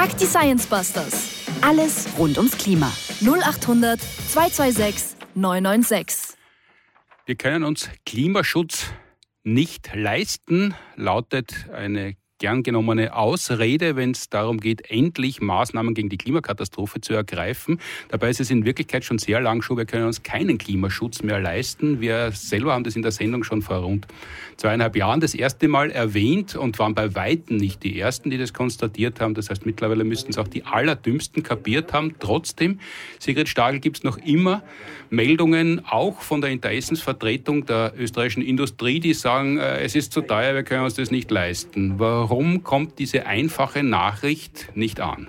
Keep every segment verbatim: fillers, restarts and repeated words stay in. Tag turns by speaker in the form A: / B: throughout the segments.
A: Fragt die Science Busters.
B: Alles rund ums Klima.
A: null acht hundert zwei zwei sechs neun neun sechs.
C: Wir können uns Klimaschutz nicht leisten, lautet eine gern genommene Ausrede, wenn es darum geht, endlich Maßnahmen gegen die Klimakatastrophe zu ergreifen. Dabei ist es in Wirklichkeit schon sehr lang schon, wir können uns keinen Klimaschutz mehr leisten. Wir selber haben das in der Sendung schon vor rund zweieinhalb Jahren das erste Mal erwähnt und waren bei Weitem nicht die Ersten, die das konstatiert haben. Das heißt, mittlerweile müssten es auch die Allerdümmsten kapiert haben. Trotzdem, Sigrid Stagl, gibt es noch immer Meldungen, auch von der Interessensvertretung der österreichischen Industrie, die sagen, äh, es ist zu teuer, wir können uns das nicht leisten. Warum kommt diese einfache Nachricht nicht an?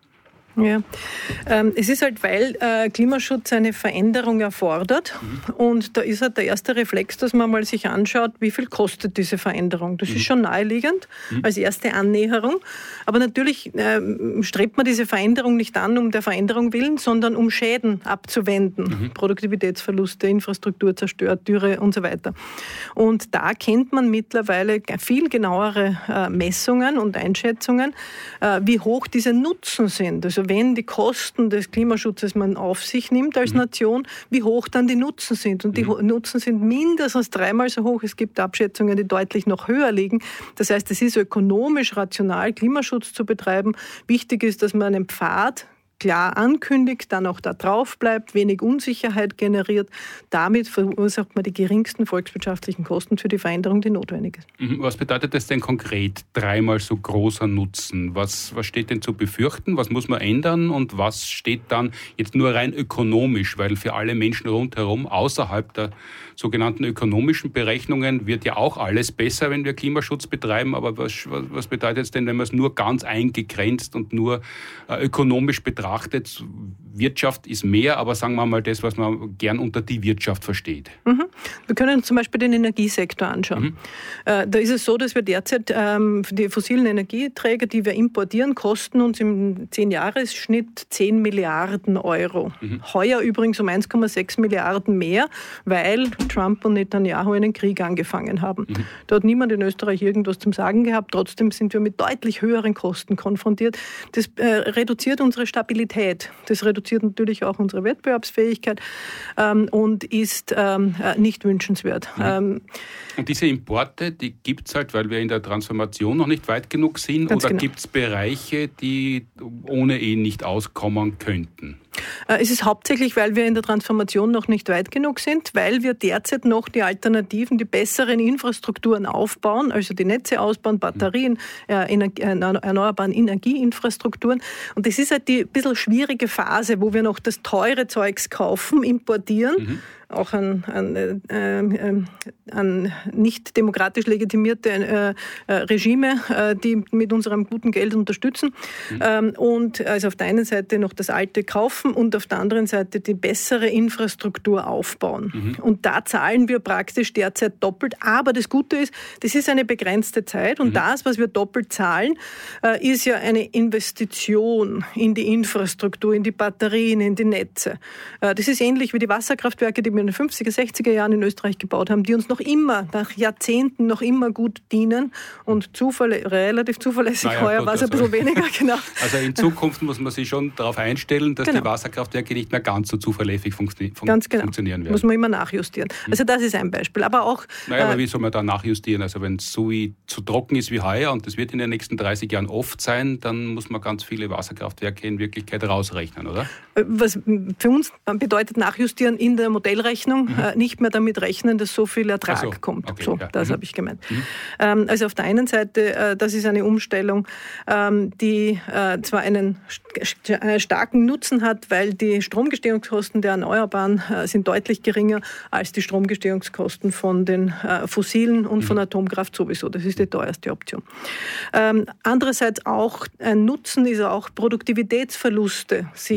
D: Ja, ähm, es ist halt, weil äh, Klimaschutz eine Veränderung erfordert mhm. und da ist halt der erste Reflex, dass man mal sich anschaut, wie viel kostet diese Veränderung. Das mhm. ist schon naheliegend mhm. als erste Annäherung, aber natürlich äh, strebt man diese Veränderung nicht an, um der Veränderung willen, sondern um Schäden abzuwenden. Mhm. Produktivitätsverluste, Infrastruktur zerstört, Dürre und so weiter. Und da kennt man mittlerweile viel genauere äh, Messungen und Einschätzungen, äh, wie hoch diese Nutzen sind. Also wenn die Kosten des Klimaschutzes man auf sich nimmt als mhm. Nation, wie hoch dann die Nutzen sind. Und die mhm. Nutzen sind mindestens dreimal so hoch. Es gibt Abschätzungen, die deutlich noch höher liegen. Das heißt, es ist ökonomisch rational, Klimaschutz zu betreiben. Wichtig ist, dass man einen Pfad klar ankündigt, dann auch da drauf bleibt, wenig Unsicherheit generiert. Damit verursacht man die geringsten volkswirtschaftlichen Kosten für die Veränderung, die notwendig ist.
C: Was bedeutet das denn konkret, dreimal so großer Nutzen? Was, was steht denn zu befürchten? Was muss man ändern? Und was steht dann jetzt nur rein ökonomisch? Weil für alle Menschen rundherum, außerhalb der sogenannten ökonomischen Berechnungen, wird ja auch alles besser, wenn wir Klimaschutz betreiben. Aber was, was, was bedeutet es denn, wenn man es nur ganz eingegrenzt und nur äh, ökonomisch betrachtet? Wirtschaft ist mehr, aber sagen wir mal das, was man gern unter die Wirtschaft versteht. Mhm.
D: Wir können uns zum Beispiel den Energiesektor anschauen. Mhm. Äh, da ist es so, dass wir derzeit ähm, die fossilen Energieträger, die wir importieren, kosten uns im zehn-Jahres-Schnitt zehn Milliarden Euro. Mhm. Heuer übrigens um eins Komma sechs Milliarden mehr, weil Trump und Netanyahu einen Krieg angefangen haben. Mhm. Da hat niemand in Österreich irgendwas zum Sagen gehabt. Trotzdem sind wir mit deutlich höheren Kosten konfrontiert. Das äh, reduziert unsere Stabilität. Das reduziert natürlich auch unsere Wettbewerbsfähigkeit ähm, und ist ähm, nicht wünschenswert.
C: Mhm. Ähm, und diese Importe, die gibt es halt, weil wir in der Transformation noch nicht weit genug sind, oder genau. Gibt es Bereiche, die ohne ihn nicht auskommen könnten?
D: Es ist hauptsächlich, weil wir in der Transformation noch nicht weit genug sind, weil wir derzeit noch die Alternativen, die besseren Infrastrukturen aufbauen, also die Netze ausbauen, Batterien, äh, erneuerbaren Energieinfrastrukturen. Und das ist halt die bisschen schwierige Phase, wo wir noch das teure Zeugs kaufen, importieren, mhm. auch an, an, äh, an nicht demokratisch legitimierte äh, äh, Regime, äh, die mit unserem guten Geld unterstützen. Mhm. Ähm, und also auf der einen Seite noch das Alte kaufen und auf der anderen Seite die bessere Infrastruktur aufbauen. Mhm. Und da zahlen wir praktisch derzeit doppelt. Aber das Gute ist, das ist eine begrenzte Zeit und mhm. das, was wir doppelt zahlen, äh, ist ja eine Investition in die Infrastruktur, in die Batterien, in die Netze. Äh, das ist ähnlich wie die Wasserkraftwerke, die wir in den fünfziger, sechziger Jahren in Österreich gebaut haben, die uns noch immer, nach Jahrzehnten noch immer gut dienen und zuverlä- relativ zuverlässig, naja, heuer war es ein bisschen weniger, genau.
C: Also in Zukunft muss man sich schon darauf einstellen, dass genau. die Wasserkraftwerke nicht mehr ganz so zuverlässig funktio- fun- ganz genau. funktionieren werden.
D: Muss man immer nachjustieren. Also das ist ein Beispiel. Aber auch...
C: Naja, aber äh, wie soll man da nachjustieren? Also wenn es so wie, zu trocken ist wie heuer und das wird in den nächsten dreißig Jahren oft sein, dann muss man ganz viele Wasserkraftwerke in Wirklichkeit rausrechnen, oder? Was
D: für uns bedeutet nachjustieren in der Modellrechnung mhm. äh, nicht mehr damit rechnen, dass so viel Ertrag so, kommt. Okay, so, ja. Das mhm. habe ich gemeint. Mhm. Ähm, also auf der einen Seite, äh, das ist eine Umstellung, ähm, die äh, zwar einen st- st- starken Nutzen hat, weil die Stromgestehungskosten der Erneuerbaren äh, sind deutlich geringer als die Stromgestehungskosten von den äh, fossilen und mhm. von Atomkraft sowieso. Das ist die teuerste Option. Ähm, andererseits auch ein Nutzen ist auch Produktivitätsverluste sich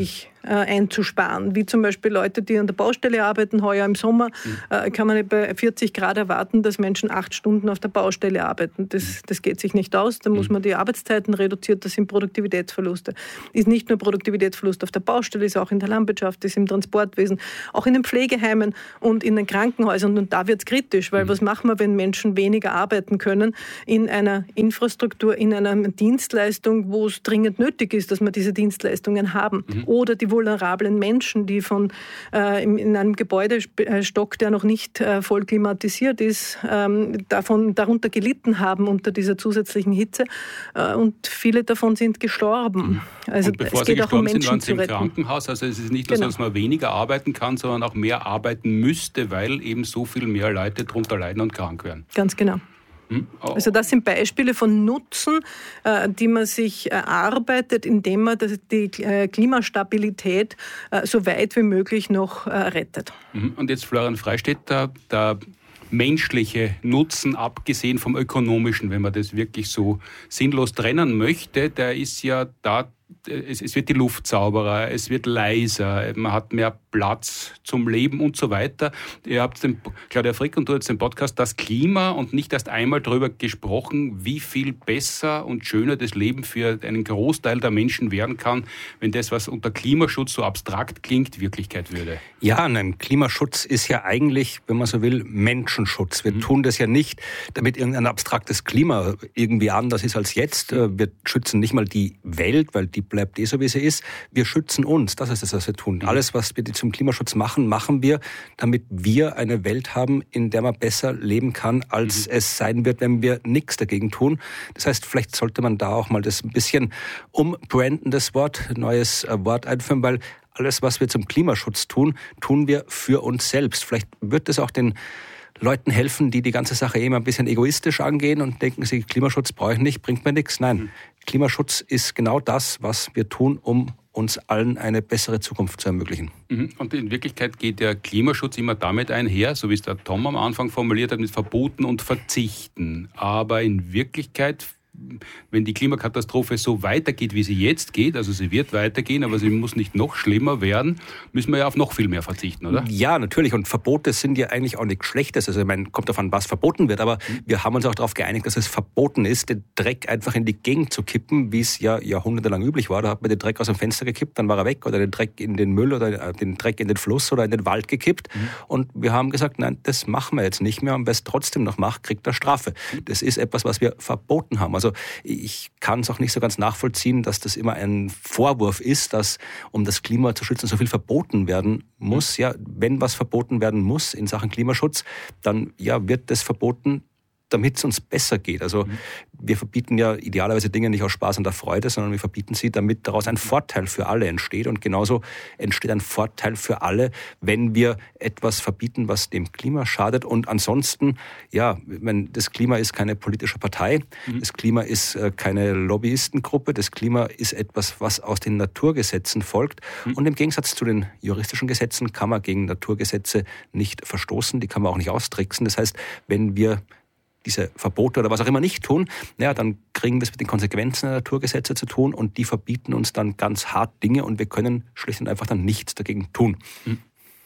D: äh, einzusparen, wie zum Beispiel Leute, die an der Baustelle arbeiten. Heuer im Sommer mhm. äh, kann man nicht bei vierzig Grad erwarten, dass Menschen acht Stunden auf der Baustelle arbeiten. Das, das geht sich nicht aus. Da muss man die Arbeitszeiten reduzieren. Das sind Produktivitätsverluste. Ist nicht nur Produktivitätsverlust auf der Baustelle, ist auch in der Landwirtschaft, ist im Transportwesen, auch in den Pflegeheimen und in den Krankenhäusern. Und da wird es kritisch, weil mhm. was machen wir, wenn Menschen weniger arbeiten können in einer Infrastruktur, in einer Dienstleistung, wo es dringend nötig ist, dass wir diese Dienstleistungen haben. Mhm. Oder die vulnerablen Menschen, die von, äh, in einem Gebäudestock, der noch nicht äh, voll klimatisiert ist, ähm, davon, darunter gelitten haben unter dieser zusätzlichen Hitze. Äh, und viele davon sind gestorben.
C: Mhm.
D: Also
C: und bevor
D: es
C: sie
D: geht
C: gestorben
D: auch um
C: sind, waren sie im
D: retten.
C: Krankenhaus. Also es ist nicht nur
D: genau.
C: so, dass man weniger arbeiten kann, sondern auch mehr arbeiten müsste, weil eben so viel mehr Leute darunter leiden und krank werden.
D: Ganz genau. Also das sind Beispiele von Nutzen, die man sich erarbeitet, indem man die Klimastabilität so weit wie möglich noch rettet.
C: Und jetzt Florian Freistetter, der menschliche Nutzen, abgesehen vom ökonomischen, wenn man das wirklich so sinnlos trennen möchte, der ist ja da. Es, es wird die Luft sauberer, es wird leiser, man hat mehr Platz zum Leben und so weiter. Ihr habt den, Claudia Frick und du hast den Podcast Das Klima und nicht erst einmal darüber gesprochen, wie viel besser und schöner das Leben für einen Großteil der Menschen werden kann, wenn das, was unter Klimaschutz so abstrakt klingt, Wirklichkeit würde.
B: Ja, nein, Klimaschutz ist ja eigentlich, wenn man so will, Menschenschutz. Wir mhm. tun das ja nicht, damit irgendein abstraktes Klima irgendwie anders ist als jetzt. Wir schützen nicht mal die Welt, weil die bleibt eh so, wie sie ist. Wir schützen uns. Das ist das, was wir tun. Mhm. Alles, was wir zum Klimaschutz machen, machen wir, damit wir eine Welt haben, in der man besser leben kann, als mhm. es sein wird, wenn wir nichts dagegen tun. Das heißt, vielleicht sollte man da auch mal das ein bisschen umbranden, das Wort, neues Wort einführen, weil alles, was wir zum Klimaschutz tun, tun wir für uns selbst. Vielleicht wird es auch den Leuten helfen, die die ganze Sache immer ein bisschen egoistisch angehen und denken sich, Klimaschutz brauche ich nicht, bringt mir nichts. Nein, mhm. Klimaschutz ist genau das, was wir tun, um uns allen eine bessere Zukunft zu ermöglichen.
C: Und in Wirklichkeit geht der Klimaschutz immer damit einher, so wie es der Tom am Anfang formuliert hat, mit Verboten und Verzichten. Aber in Wirklichkeit, wenn die Klimakatastrophe so weitergeht, wie sie jetzt geht, also sie wird weitergehen, aber sie muss nicht noch schlimmer werden, müssen wir ja auf noch viel mehr verzichten, oder?
B: Ja, natürlich. Und Verbote sind ja eigentlich auch nichts Schlechtes. Also ich meine, kommt davon, was verboten wird. Aber mhm. wir haben uns auch darauf geeinigt, dass es verboten ist, den Dreck einfach in die Gegend zu kippen, wie es ja jahrhundertelang üblich war. Da hat man den Dreck aus dem Fenster gekippt, dann war er weg. Oder den Dreck in den Müll oder den Dreck in den Fluss oder in den Wald gekippt. Mhm. Und wir haben gesagt, nein, das machen wir jetzt nicht mehr. Und wer es trotzdem noch macht, kriegt er Strafe. Das ist etwas, was wir verboten haben. Also Also ich kann es auch nicht so ganz nachvollziehen, dass das immer ein Vorwurf ist, dass um das Klima zu schützen so viel verboten werden muss. Ja, wenn was verboten werden muss in Sachen Klimaschutz, dann ja wird das verboten, damit es uns besser geht. Also mhm. wir verbieten ja idealerweise Dinge nicht aus Spaß und der Freude, sondern wir verbieten sie, damit daraus ein Vorteil für alle entsteht. Und genauso entsteht ein Vorteil für alle, wenn wir etwas verbieten, was dem Klima schadet. Und ansonsten, ja, wenn das Klima ist keine politische Partei, mhm. das Klima ist keine Lobbyistengruppe, das Klima ist etwas, was aus den Naturgesetzen folgt. Mhm. Und im Gegensatz zu den juristischen Gesetzen kann man gegen Naturgesetze nicht verstoßen, die kann man auch nicht austricksen. Das heißt, wenn wir diese Verbote oder was auch immer nicht tun, ja, dann kriegen wir es mit den Konsequenzen der Naturgesetze zu tun und die verbieten uns dann ganz hart Dinge und wir können schlicht und einfach dann nichts dagegen tun.
C: Mhm.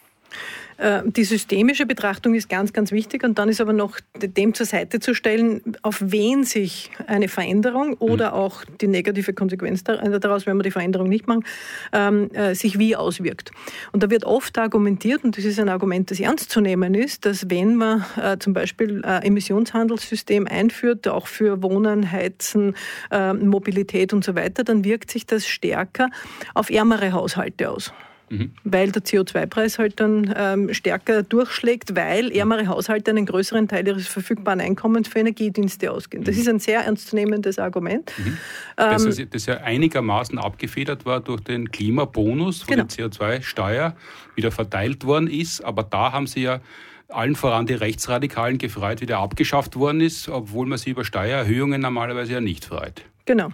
D: Die systemische Betrachtung ist ganz, ganz wichtig und dann ist aber noch dem zur Seite zu stellen, auf wen sich eine Veränderung oder auch die negative Konsequenz daraus, wenn wir die Veränderung nicht machen, ähm, sich wie auswirkt. Und da wird oft argumentiert, und das ist ein Argument, das ernst zu nehmen ist, dass wenn man äh, zum Beispiel ein Emissionshandelssystem einführt, auch für Wohnen, Heizen, äh, Mobilität und so weiter, dann wirkt sich das stärker auf ärmere Haushalte aus. Mhm. Weil der C O zwei Preis halt dann ähm, stärker durchschlägt, weil ärmere Haushalte einen größeren Teil ihres verfügbaren Einkommens für Energiedienste ausgeben. Das mhm. ist ein sehr ernstzunehmendes Argument.
C: Mhm. Das, ähm, ist, das ja einigermaßen abgefedert war durch den Klimabonus, wo genau. die C O zwei Steuer wieder verteilt worden ist. Aber da haben sie ja allen voran die Rechtsradikalen gefreut, wie der abgeschafft worden ist, obwohl man sie über Steuererhöhungen normalerweise ja nicht freut.
D: Genau.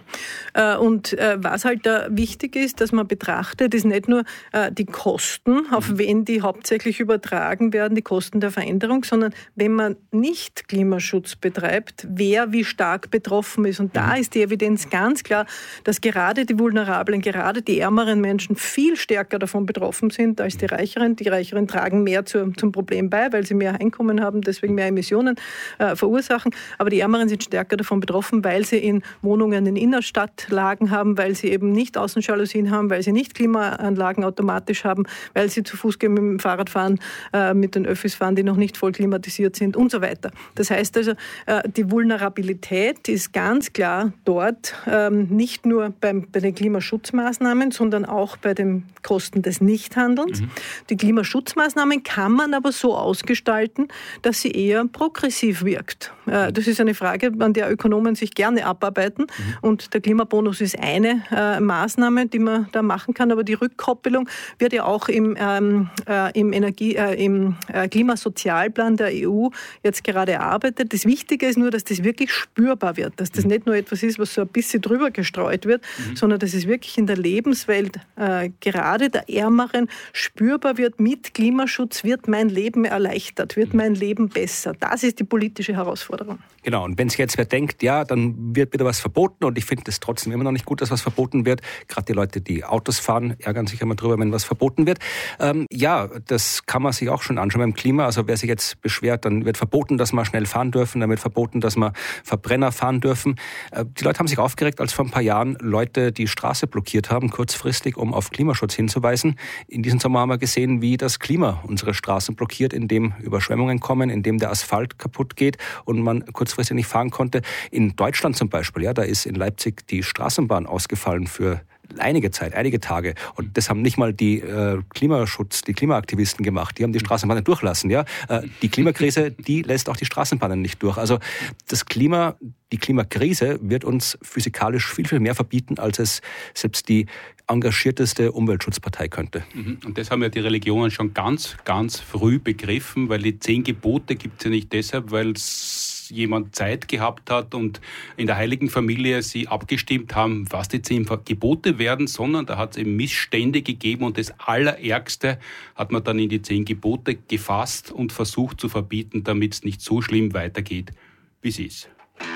D: Und was halt da wichtig ist, dass man betrachtet, ist nicht nur die Kosten, auf wen die hauptsächlich übertragen werden, die Kosten der Veränderung, sondern wenn man nicht Klimaschutz betreibt, wer wie stark betroffen ist. Und da ist die Evidenz ganz klar, dass gerade die Vulnerablen, gerade die ärmeren Menschen viel stärker davon betroffen sind als die Reicheren. Die Reicheren tragen mehr zu, zum Problem bei, weil sie mehr Einkommen haben, deswegen mehr Emissionen äh, verursachen. Aber die Ärmeren sind stärker davon betroffen, weil sie in Wohnungen in Innenstadtlagen haben, weil sie eben nicht Außenjalousien haben, weil sie nicht Klimaanlagen automatisch haben, weil sie zu Fuß gehen, mit dem Fahrrad fahren, äh, mit den Öffis fahren, die noch nicht voll klimatisiert sind und so weiter. Das heißt also, äh, die Vulnerabilität ist ganz klar dort, ähm, nicht nur beim, bei den Klimaschutzmaßnahmen, sondern auch bei den Kosten des Nichthandelns. Mhm. Die Klimaschutzmaßnahmen kann man aber so ausgestalten, dass sie eher progressiv wirkt. Äh, das ist eine Frage, an der Ökonomen sich gerne abarbeiten. Mhm. Und der Klimabonus ist eine äh, Maßnahme, die man da machen kann. Aber die Rückkoppelung wird ja auch im, ähm, äh, im, Energie, äh, im äh, Klimasozialplan der E U jetzt gerade erarbeitet. Das Wichtige ist nur, dass das wirklich spürbar wird. Dass das nicht nur etwas ist, was so ein bisschen drüber gestreut wird, mhm. sondern dass es wirklich in der Lebenswelt äh, gerade der Ärmeren spürbar wird. Mit Klimaschutz wird mein Leben erleichtert, wird mein Leben besser. Das ist die politische Herausforderung.
B: Genau, und wenn sich jetzt wer denkt, ja, dann wird wieder was verboten, und ich finde es trotzdem immer noch nicht gut, dass was verboten wird. Gerade die Leute, die Autos fahren, ärgern sich immer drüber, wenn was verboten wird. Ähm, ja, das kann man sich auch schon anschauen beim Klima. Also wer sich jetzt beschwert, dann wird verboten, dass wir schnell fahren dürfen, dann wird verboten, dass wir Verbrenner fahren dürfen. Äh, die Leute haben sich aufgeregt, als vor ein paar Jahren Leute die Straße blockiert haben, kurzfristig, um auf Klimaschutz hinzuweisen. In diesem Sommer haben wir gesehen, wie das Klima unsere Straßen blockiert, indem Überschwemmungen kommen, indem der Asphalt kaputt geht und man kurzfristig nicht fahren konnte. In Deutschland zum Beispiel, ja, da ist in Leipzig die Straßenbahn ausgefallen für einige Zeit, einige Tage. Und das haben nicht mal die äh, Klimaschutz, die Klimaaktivisten gemacht. Die haben die Straßenbahnen durchlassen. Ja? Äh, die Klimakrise, die lässt auch die Straßenbahnen nicht durch. Also das Klima, die Klimakrise wird uns physikalisch viel, viel mehr verbieten, als es selbst die engagierteste Umweltschutzpartei könnte.
C: Und das haben ja die Religionen schon ganz, ganz früh begriffen, weil die zehn Gebote gibt es ja nicht deshalb, weil es jemand Zeit gehabt hat und in der Heiligen Familie sie abgestimmt haben, was die zehn Gebote werden, sondern da hat es eben Missstände gegeben und das Allerärgste hat man dann in die zehn Gebote gefasst und versucht zu verbieten, damit es nicht so schlimm weitergeht, wie es ist.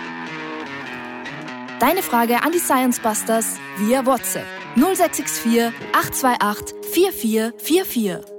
A: Deine Frage an die Science Busters via WhatsApp null sechs sechs vier acht zwei acht vier vier vier vier.